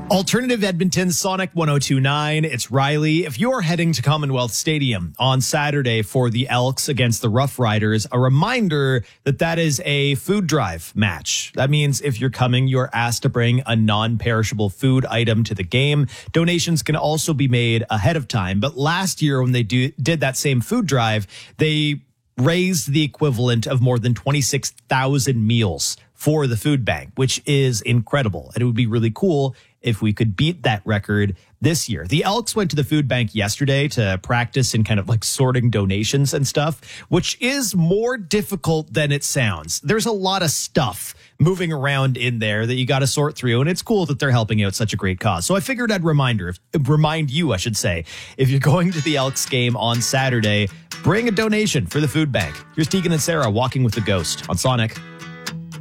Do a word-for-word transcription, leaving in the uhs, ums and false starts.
Alternative Edmonton, Sonic one oh two point nine. It's Riley. If you're heading to Commonwealth Stadium on Saturday for the Elks against the Rough Riders, a reminder that that is a food drive match. That means if you're coming, you're asked to bring a non-perishable food item to the game. Donations can also be made ahead of time. But last year when they do, did that same food drive, they raised the equivalent of more than twenty-six thousand meals for the food bank, which is incredible. And it would be really cool if we could beat that record this year. The Elks went to the food bank yesterday to practice in kind of like sorting donations and stuff, which is more difficult than it sounds. There's a lot of stuff moving around in there that you got to sort through, and it's cool that they're helping out such a great cause. So I figured I'd reminder, remind you, I should say, if you're going to the Elks game on Saturday, bring a donation for the food bank. Here's Tegan and Sarah walking with the ghost on Sonic.